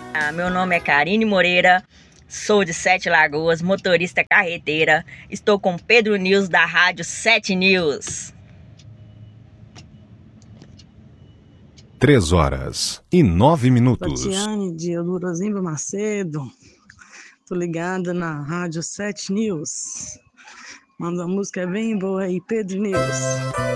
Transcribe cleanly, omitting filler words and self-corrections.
Meu nome é Karine Moreira, sou de Sete Lagoas, motorista carreteira. Estou com Pedro News da Rádio 7 News. 3h09. Tatiane de Eudorosimba Macedo. Tô ligada na Rádio 7 News. Manda uma música bem boa aí, Pedro News.